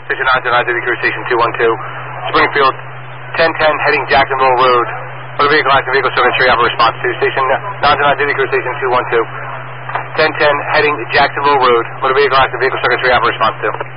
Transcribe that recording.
Station 909, City Crew Station 212. Springfield, 1010 heading Jacksonville Road. Motor vehicle active vehicle service tree operator response to. Station 909, City Crew Station 212. 1010 heading Jacksonville Road. Motor vehicle active vehicle circuit tree operator response to.